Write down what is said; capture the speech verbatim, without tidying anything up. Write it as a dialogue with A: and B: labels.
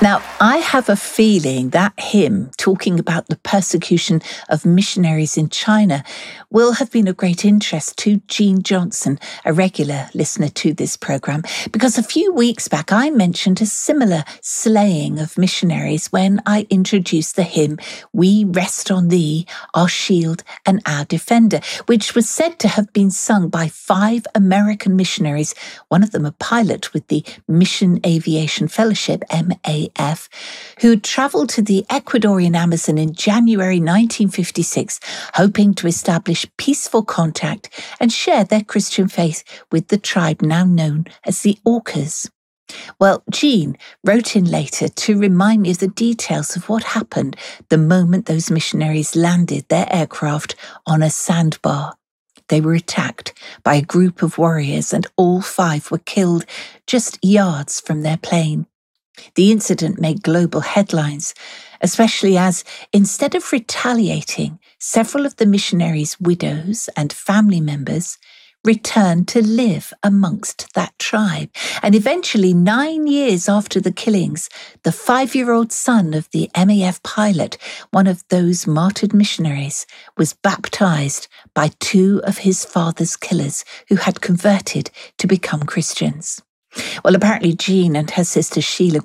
A: Now, I have a feeling that hymn, talking about the persecution of missionaries in China, will have been of great interest to Jean Johnson, a regular listener to this programme, because a few weeks back I mentioned a similar slaying of missionaries when I introduced the hymn, We Rest on Thee, Our Shield and Our Defender, which was said to have been sung by five American missionaries, one of them a pilot with the Mission Aviation Fellowship, M A F, who had travelled to the Ecuadorian Amazon in January nineteen fifty-six, hoping to establish peaceful contact and share their Christian faith with the tribe now known as the Orcas. Well, Jean wrote in later to remind me of the details of what happened the moment those missionaries landed their aircraft on a sandbar. They were attacked by a group of warriors and all five were killed just yards from their plane. The incident made global headlines, especially as, instead of retaliating, several of the missionaries' widows and family members returned to live amongst that tribe. And eventually, nine years after the killings, the five-year-old son of the M A F pilot, one of those martyred missionaries, was baptized by two of his father's killers who had converted to become Christians. Well, apparently Jean and her sister Sheila